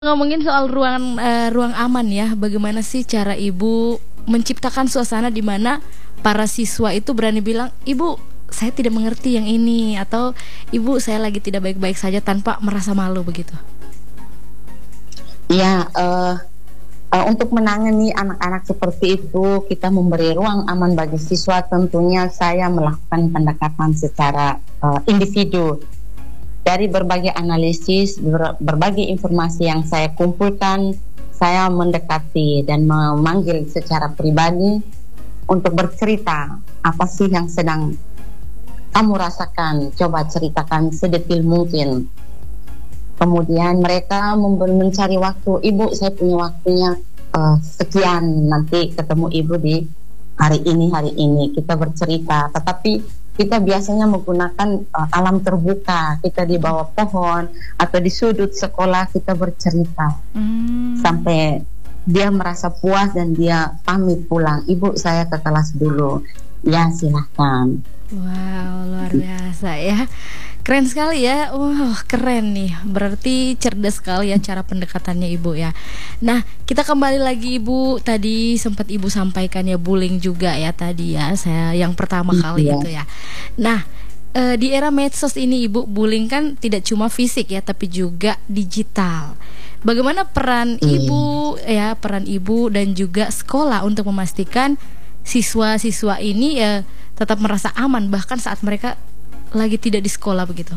Ngomongin soal ruang aman ya, bagaimana sih cara ibu menciptakan suasana di mana para siswa itu berani bilang, "Ibu, saya tidak mengerti yang ini," atau "Ibu, saya lagi tidak baik-baik saja," tanpa merasa malu begitu? Ya, untuk menangani anak-anak seperti itu, kita memberi ruang aman bagi siswa. Tentunya saya melakukan pendekatan secara individu. Dari berbagai analisis, berbagai informasi yang saya kumpulkan, saya mendekati dan memanggil secara pribadi untuk bercerita apa sih yang sedang kamu rasakan. Coba ceritakan sedetil mungkin. Kemudian mereka mencari waktu. "Ibu, saya punya waktunya sekian, nanti ketemu ibu di hari ini kita bercerita." Tetapi kita biasanya menggunakan alam terbuka, kita di bawah pohon atau di sudut sekolah kita bercerita sampai dia merasa puas dan dia pamit pulang. "Ibu, saya ke kelas dulu." "Ya, silahkan." Wow, luar biasa ya. Keren sekali ya. Wow, keren nih. Berarti cerdas sekali ya cara pendekatannya ibu ya. Nah, kita kembali lagi ibu. Tadi sempat ibu sampaikan ya bullying juga ya tadi ya. Saya yang pertama kali Iya. itu ya. Nah, di era medsos ini ibu, bullying kan tidak cuma fisik ya, tapi juga digital. Bagaimana peran ibu ya, peran ibu dan juga sekolah untuk memastikan siswa-siswa ini tetap merasa aman bahkan saat mereka lagi tidak di sekolah begitu?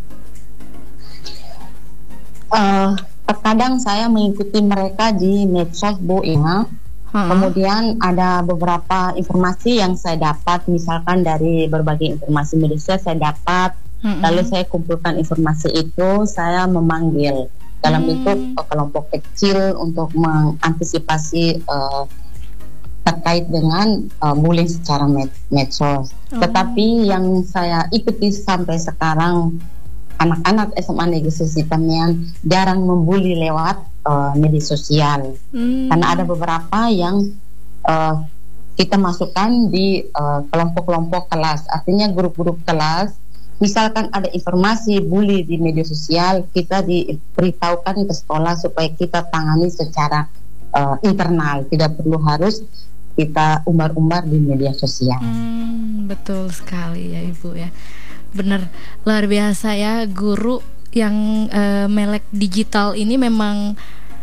Terkadang saya mengikuti mereka di medsos, Bu, ya. Kemudian ada beberapa informasi yang saya dapat, misalkan dari berbagai informasi media saya dapat, lalu saya kumpulkan informasi itu, saya memanggil dalam bentuk kelompok kecil untuk mengantisipasi terkait dengan bullying secara medsos. Tetapi yang saya ikuti sampai sekarang, anak-anak SMA Negeri Sitamiang jarang membuli lewat media sosial. Karena ada beberapa yang kita masukkan di kelompok-kelompok kelas, artinya grup-grup kelas. Misalkan ada informasi bully di media sosial, kita diberitahukan ke sekolah supaya kita tangani secara internal, tidak perlu harus kita umbar-umbar di media sosial. Betul sekali ya ibu ya. Bener, luar biasa ya, guru yang melek digital ini memang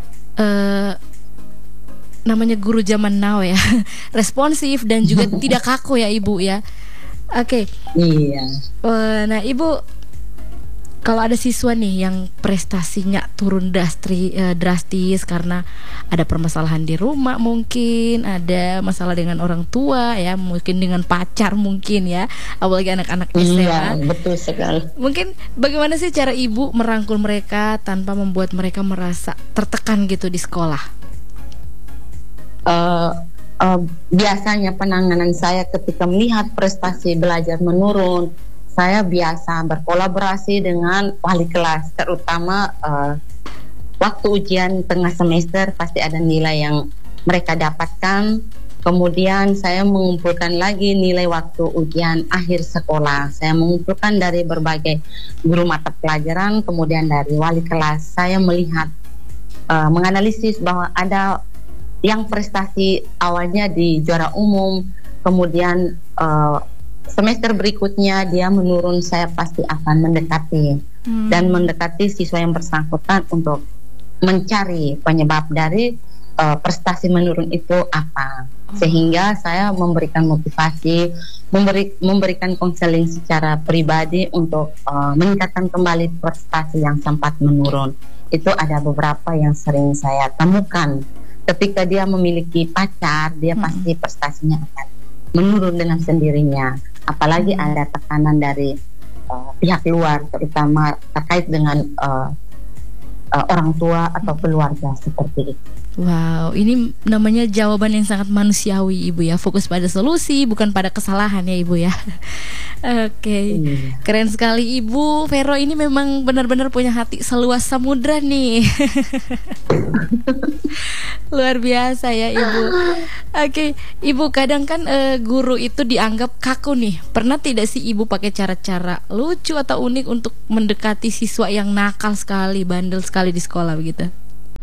namanya guru zaman now ya. Responsif dan juga tidak kaku ya ibu ya. Oke. Iya. Nah ibu, kalau ada siswa nih yang prestasinya turun drastis karena ada permasalahan di rumah, mungkin ada masalah dengan orang tua ya, mungkin dengan pacar mungkin ya, apalagi anak-anak SMA. Iya, betul sekali. Mungkin bagaimana sih cara ibu merangkul mereka tanpa membuat mereka merasa tertekan gitu di sekolah? Biasanya penanganan saya ketika melihat prestasi belajar menurun, saya biasa berkolaborasi dengan wali kelas, terutama waktu ujian tengah semester pasti ada nilai yang mereka dapatkan. Kemudian saya mengumpulkan lagi nilai waktu ujian akhir sekolah. Saya mengumpulkan dari berbagai guru mata pelajaran, kemudian dari wali kelas. Saya melihat, menganalisis bahwa ada yang prestasi awalnya di juara umum, kemudian semester berikutnya dia menurun, saya pasti akan mendekati dan mendekati siswa yang bersangkutan untuk mencari penyebab dari prestasi menurun itu apa, sehingga saya memberikan motivasi, memberikan konseling secara pribadi untuk meningkatkan kembali prestasi yang sempat menurun. Itu ada beberapa yang sering saya temukan. Ketika dia memiliki pacar, dia pasti prestasinya akan menurun dengan sendirinya. Apalagi ada tekanan dari pihak luar, terutama terkait dengan orang tua atau keluarga seperti itu. Wow, ini namanya jawaban yang sangat manusiawi ibu ya, fokus pada solusi bukan pada kesalahan ya ibu ya. Oke. Keren sekali ibu. Vero ini memang benar-benar punya hati seluas samudra nih. Luar biasa ya ibu. Oke, ibu, kadang kan guru itu dianggap kaku nih. Pernah tidak sih ibu pakai cara-cara lucu atau unik untuk mendekati siswa yang nakal sekali, bandel sekali di sekolah begitu?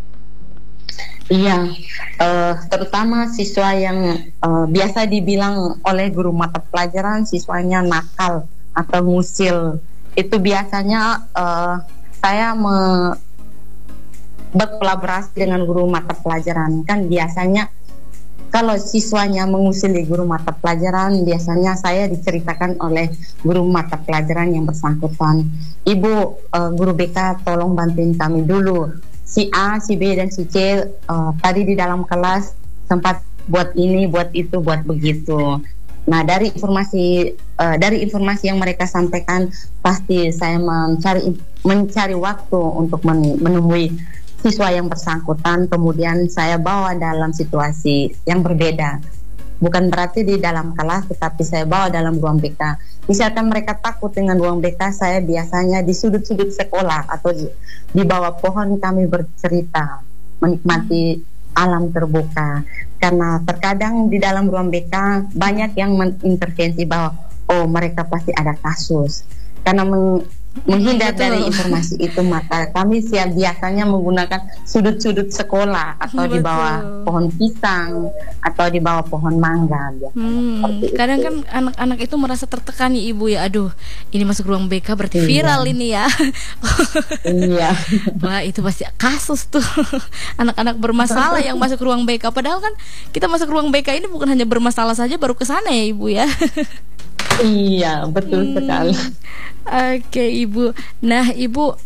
Iya, terutama siswa yang biasa dibilang oleh guru mata pelajaran siswanya nakal atau ngusil. Itu biasanya saya berkolaborasi dengan guru mata pelajaran. Kan biasanya kalau siswanya mengusili guru mata pelajaran, biasanya saya diceritakan oleh guru mata pelajaran yang bersangkutan. Ibu, guru BK tolong bantuin kami dulu. Si A, si B, dan si C tadi di dalam kelas sempat buat ini, buat itu, buat begitu. Nah, dari informasi yang mereka sampaikan, pasti saya mencari waktu untuk menemui siswa yang bersangkutan, kemudian saya bawa dalam situasi yang berbeda. Bukan berarti di dalam kelas, tetapi saya bawa dalam ruang BK. Misalkan mereka takut dengan ruang BK, saya biasanya di sudut-sudut sekolah atau di bawah pohon kami bercerita, menikmati alam terbuka. Karena terkadang di dalam ruang BK banyak yang mengintervensi bahwa oh mereka pasti ada kasus. Karena menghindar dari informasi itu, maka kami biasanya menggunakan sudut-sudut sekolah atau di bawah pohon pisang atau di bawah pohon mangga. Kadang kan anak-anak itu merasa tertekan ya Ibu ya, aduh ini masuk ruang BK berarti viral ini ya. Iya. Wah itu pasti kasus tuh. Anak-anak bermasalah yang masuk ruang BK, padahal kan kita masuk ruang BK ini bukan hanya bermasalah saja baru ke sana ya Ibu ya. Iya, betul sekali. Oke Ibu. Nah Ibu,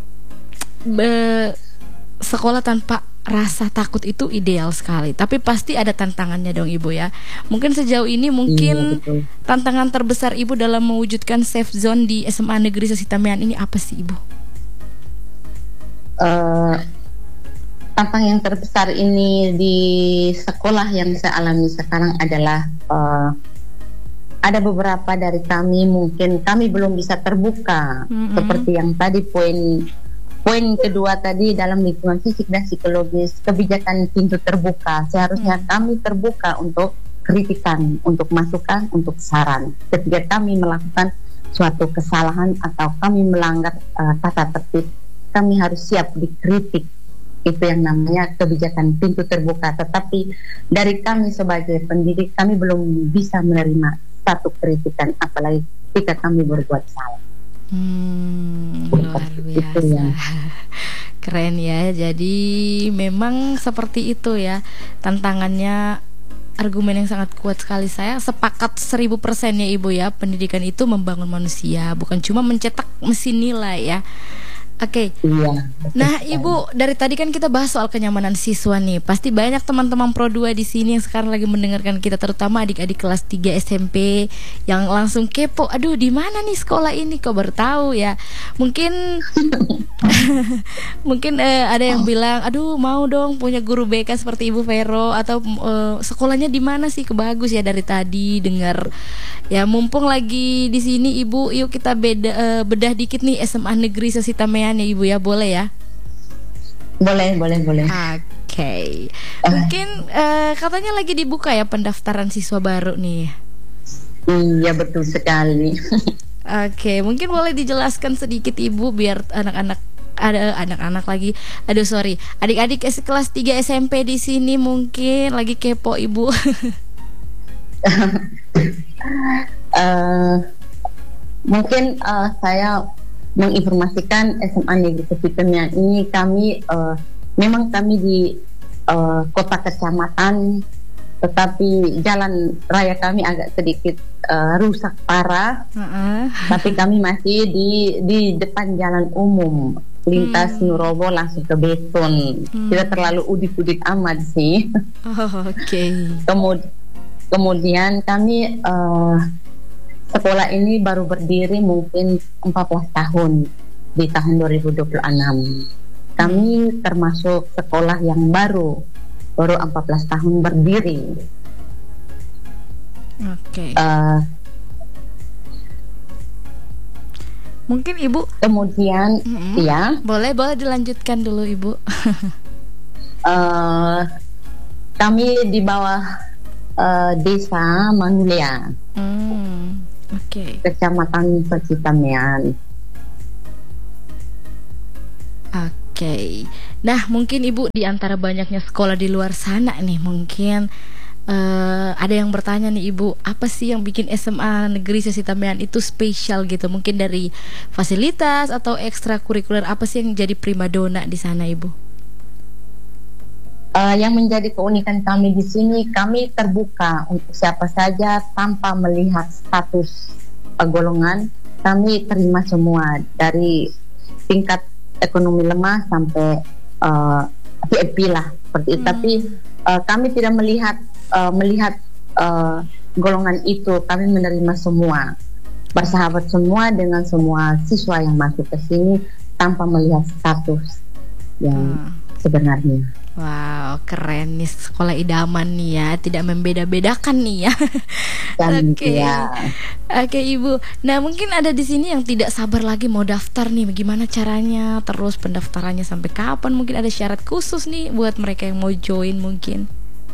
sekolah tanpa rasa takut itu ideal sekali, tapi pasti ada tantangannya dong Ibu ya. Mungkin sejauh ini tantangan terbesar Ibu dalam mewujudkan safe zone di SMA Negeri Sesitamean ini apa sih Ibu? Tantangan yang terbesar ini di sekolah yang saya alami sekarang adalah ada beberapa dari kami mungkin kami belum bisa terbuka, seperti yang tadi poin kedua tadi dalam lingkungan fisik dan psikologis, kebijakan pintu terbuka. Seharusnya kami terbuka untuk kritikan, untuk masukan, untuk saran. Ketika kami melakukan suatu kesalahan atau kami melanggar tata tertib, kami harus siap dikritik. Itu yang namanya kebijakan pintu terbuka. Tetapi dari kami sebagai pendidik, kami belum bisa menerima satu kritikan, apalagi ketika kami berbuat salah. Luar biasa ya. Keren ya. Jadi memang seperti itu ya tantangannya. Argumen yang sangat kuat sekali. Saya sepakat 1000% ya Ibu ya. Pendidikan itu membangun manusia, bukan cuma mencetak mesin nilai ya. Oke. Iya. Nah, Ibu, dari tadi kan kita bahas soal kenyamanan siswa nih. Pasti banyak teman-teman Pro 2 di sini yang sekarang lagi mendengarkan kita, terutama adik-adik kelas 3 SMP yang langsung kepo. Aduh, di mana nih sekolah ini? Kok baru tahu ya? Mungkin mungkin ada yang bilang, "Aduh, mau dong punya guru BK seperti Ibu Vero, atau sekolahnya di mana sih? Kebagus ya dari tadi dengar." Ya, mumpung lagi di sini Ibu, yuk kita bedah dikit nih SMA Negeri Sesitamean ya Ibu ya, boleh ya? Boleh. Oke. Mungkin katanya lagi dibuka ya pendaftaran siswa baru nih. Iya, betul sekali. Oke, mungkin boleh dijelaskan sedikit Ibu biar adik-adik kelas 3 SMP di sini mungkin lagi kepo Ibu. Mungkin saya menginformasikan SMA Negeri Sesitamean ini memang kami di kota kecamatan, tetapi jalan raya kami agak sedikit rusak parah. Tapi kami masih di depan jalan umum, lintas Nurobo langsung ke beton. Tidak terlalu udik-udik amat sih. Oke. Kemudian kami sekolah ini baru berdiri mungkin 14 tahun di tahun 2026. Kami termasuk sekolah yang baru 14 tahun berdiri. Oke. Mungkin Ibu kemudian ya boleh dilanjutkan dulu Ibu. Kami di bawah Desa Manulia, Kecamatan Sesitamean. Oke. Nah, mungkin Ibu di antara banyaknya sekolah di luar sana nih, mungkin ada yang bertanya nih Ibu, apa sih yang bikin SMA Negeri Sesitamean itu spesial gitu? Mungkin dari fasilitas atau ekstrakurikuler, apa sih yang jadi primadona di sana Ibu? Yang menjadi keunikan kami di sini, kami terbuka untuk siapa saja tanpa melihat status golongan. Kami terima semua dari tingkat ekonomi lemah sampai VIP lah seperti itu. Tapi kami tidak melihat golongan itu. Kami menerima semua, bersahabat semua dengan semua siswa yang masuk ke sini tanpa melihat status yang sebenarnya. Wow, keren nih, sekolah idaman nih ya, tidak membeda-bedakan nih ya. Oke. Oke Ibu. Nah, mungkin ada di sini yang tidak sabar lagi mau daftar nih. Bagaimana caranya? Terus pendaftarannya sampai kapan? Mungkin ada syarat khusus nih buat mereka yang mau join mungkin.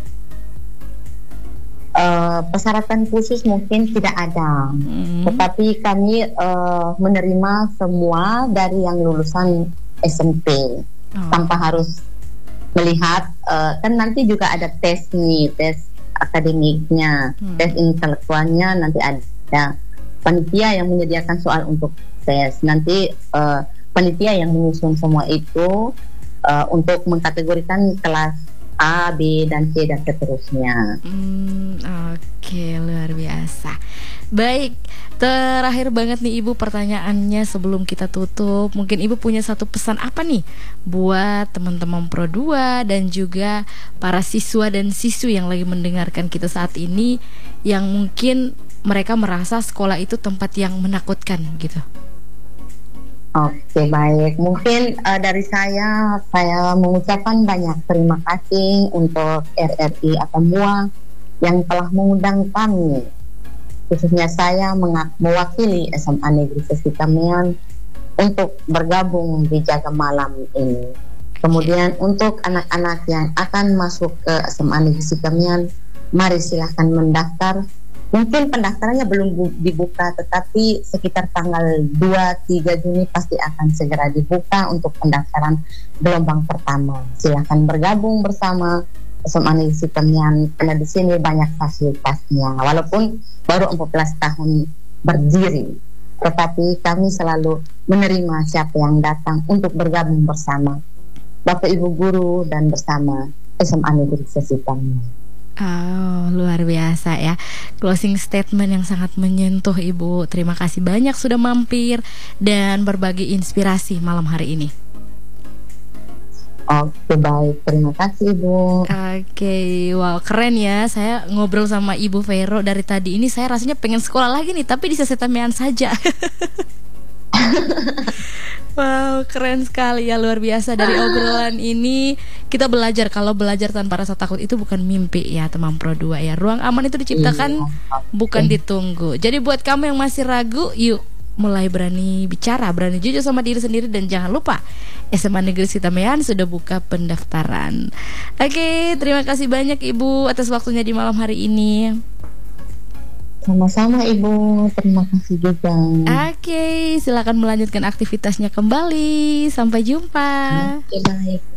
Persyaratan khusus mungkin tidak ada, tetapi kami menerima semua dari yang lulusan SMP tanpa harus melihat, kan nanti juga ada tes nih, tes akademiknya, tes intelektualnya, nanti ada panitia yang menyediakan soal untuk tes, nanti panitia yang menyusun semua itu untuk mengkategorikan kelas A, B, dan C, dan seterusnya. Oke, luar biasa. Baik, terakhir banget nih Ibu pertanyaannya sebelum kita tutup. Mungkin Ibu punya satu pesan apa nih buat teman-teman Pro 2 dan juga para siswa dan siswi yang lagi mendengarkan kita saat ini, yang mungkin mereka merasa sekolah itu tempat yang menakutkan gitu. Oke, baik. Mungkin dari saya mengucapkan banyak terima kasih untuk RRI Atambua yang telah mengundang kami, khususnya saya mewakili SMA Negeri Sesitamean untuk bergabung di Jaga Malam ini. Kemudian untuk anak-anak yang akan masuk ke SMA Negeri Sesitamean, mari silahkan mendaftar. Mungkin pendaftarannya belum dibuka, tetapi sekitar tanggal 2-3 Juni pasti akan segera dibuka untuk pendaftaran gelombang pertama. Silahkan bergabung bersama SMA Negeri Sesitamean karena di sini banyak fasilitasnya. Walaupun baru 14 tahun berdiri, tetapi kami selalu menerima siapa yang datang untuk bergabung bersama Bapak Ibu guru dan bersama SMA Negeri Sesitamean. Oh, luar biasa ya. Closing statement yang sangat menyentuh Ibu. Terima kasih banyak sudah mampir dan berbagi inspirasi malam hari ini. Oke, baik. Terima kasih Ibu. Oke, wow, keren ya. Saya ngobrol sama Ibu Vero dari tadi ini, saya rasanya pengen sekolah lagi nih, tapi di Sesitamean saja. Wow, keren sekali ya, luar biasa. Dari obrolan ini kita belajar kalau belajar tanpa rasa takut itu bukan mimpi ya teman Pro 2 ya. Ruang aman itu diciptakan bukan ditunggu. Jadi buat kamu yang masih ragu, yuk mulai berani bicara, berani jujur sama diri sendiri. Dan jangan lupa SMA Negeri Sesitamean sudah buka pendaftaran. Oke, terima kasih banyak Ibu atas waktunya di malam hari ini. Sama-sama Ibu, terima kasih juga. Oke, silakan melanjutkan aktivitasnya kembali. Sampai jumpa. Oke, baik.